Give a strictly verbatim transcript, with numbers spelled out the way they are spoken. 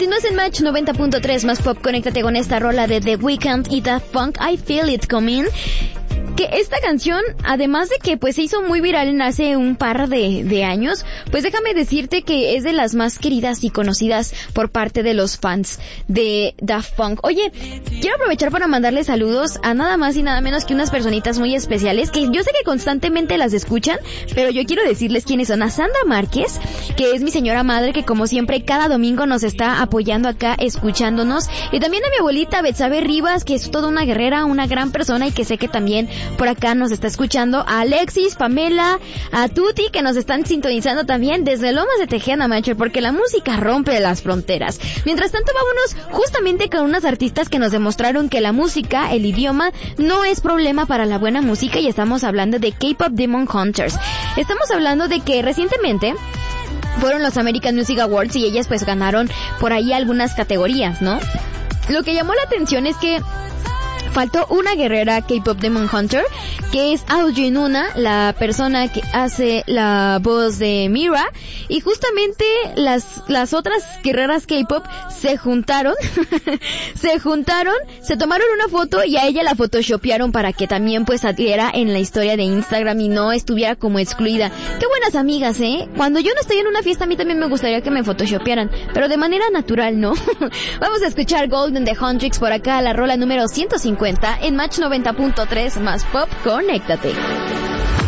Continúas en Match noventa punto tres más pop. Conéctate con esta rola de The Weeknd y Daft Punk, I Feel It Coming. Que esta canción, además de que pues se hizo muy viral en hace un par de, de años, pues déjame decirte que es de las más queridas y conocidas por parte de los fans de Daft Punk. Oye, quiero aprovechar para mandarle saludos a nada más y nada menos que unas personitas muy especiales que yo sé que constantemente las escuchan, pero yo quiero decirles quiénes son. A Sandra Márquez, que es mi señora madre, que como siempre cada domingo nos está apoyando acá, escuchándonos, y también a mi abuelita Betsabe Rivas, que es toda una guerrera, una gran persona y que sé que también por acá nos está escuchando, a Alexis, Pamela, a Tuti, que nos están sintonizando también desde Lomas de Tejeda, Macher, porque la música rompe las fronteras. Mientras tanto, vámonos justamente con unas artistas que nos demostraron que la música, el idioma, no es problema para la buena música, y estamos hablando de K-Pop Demon Hunters. Estamos hablando de que recientemente fueron los American Music Awards y ellas pues ganaron por ahí algunas categorías, ¿no? Lo que llamó la atención es que faltó una guerrera K-Pop Demon Hunter, que es Ao Jin-una, la persona que hace la voz de Mira, y justamente las las otras guerreras K-Pop se juntaron, se juntaron, se tomaron una foto y a ella la photoshopearon para que también pues saliera en la historia de Instagram y no estuviera como excluida. Qué buenas amigas, ¿eh? Cuando yo no estoy en una fiesta, a mí también me gustaría que me photoshopearan, pero de manera natural, ¿no? Vamos a escuchar Golden de Huntrix por acá, la rola número ciento cincuenta en Match noventa punto tres más pop. Conéctate.